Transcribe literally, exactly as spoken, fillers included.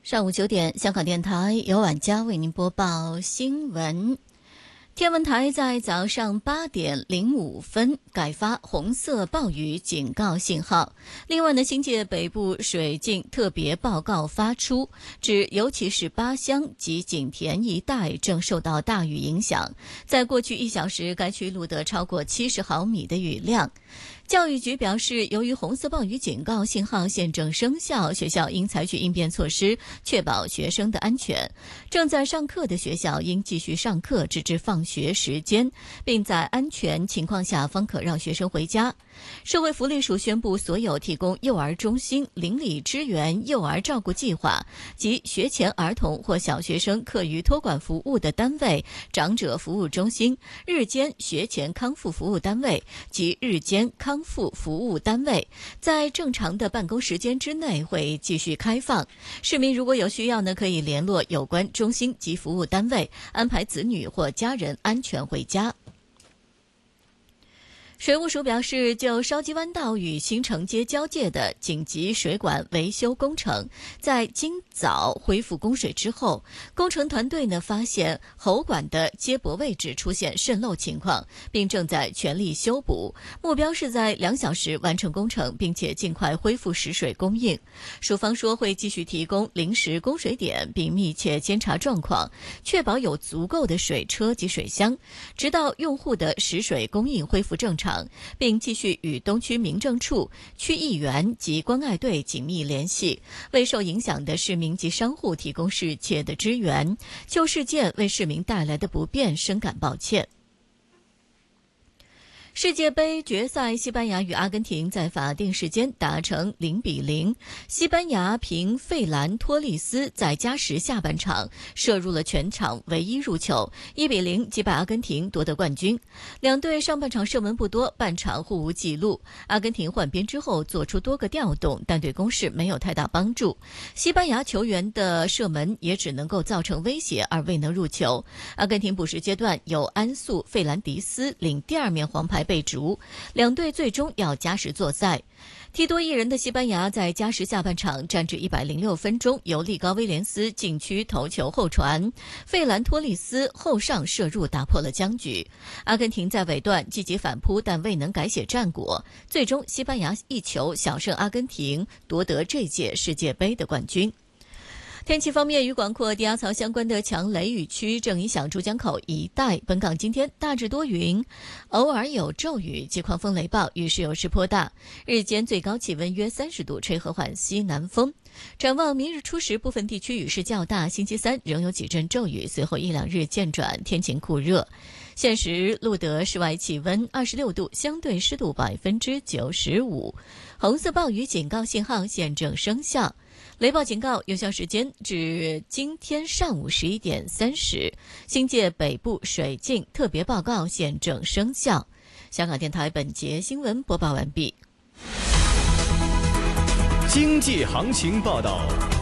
上午九点，香港电台由晚佳为您播报新闻。天文台在早上八点零五分改发红色暴雨警告信号。另外呢，新界北部水浸特别报告发出，指尤其是八乡及景田一带正受到大雨影响，在过去一小时，该区录得超过七十毫米的雨量。教育局表示，由于红色暴雨警告信号现正生效，学校应采取应变措施，确保学生的安全。正在上课的学校应继续上课，直至放学时间，并在安全情况下方可让学生回家。社会福利署宣布，所有提供幼儿中心、邻里支援幼儿照顾计划及学前儿童或小学生课余托管服务的单位、长者服务中心、日间学前康复服务单位及日间康复服务单位，在正常的办公时间之内会继续开放。市民如果有需要呢，可以联络有关中心及服务单位，安排子女或家人安全回家。水务署表示，就筲箕湾道与新城街交界的紧急水管维修工程，在今早恢复供水之后，工程团队呢发现喉管的接驳位置出现渗漏情况，并正在全力修补，目标是在两小时完成工程，并且尽快恢复食水供应。署方说会继续提供临时供水点，并密切监察状况，确保有足够的水车及水箱，直到用户的食水供应恢复正常，并继续与东区民政处、区议员及关爱队紧密联系，为受影响的市民及商户提供适切的支援，就事件为市民带来的不便深感抱歉。世界杯决赛，西班牙与阿根廷在法定时间达成零比零。西班牙凭费兰托利斯在加时下半场射入了全场唯一入球，一比零击败阿根廷夺得冠军。两队上半场射门不多，半场互无纪录。阿根廷换边之后做出多个调动，但对攻势没有太大帮助。西班牙球员的射门也只能够造成威胁而未能入球。阿根廷补时阶段由安素·费兰迪斯领第二面黄牌被逐，两队最终要加时作赛。踢多一人的西班牙在加时下半场战至一百零六分钟，由利高威廉斯禁区头球后传，费兰托利斯后上射入打破了僵局。阿根廷在尾段积极反扑，但未能改写战果，最终西班牙一球小胜阿根廷，夺得这届世界杯的冠军。天气方面，与广阔低压槽相关的强雷雨区正影响珠江口一带。本港今天大致多云，偶尔有骤雨及狂风雷暴，雨势有时颇大。日间最高气温约三十度，吹和缓西南风。展望明日初时，部分地区雨势较大，星期三仍有几阵骤雨，随后一两日渐转天晴酷热。现时录得室外气温二十六度，相对湿度百分之九十五。红色暴雨警告信号现正生效。雷暴警告有效时间至今天上午十一点三十。新界北部水浸特别报告现正生效。香港电台本节新闻播报完毕。 经济行情报道。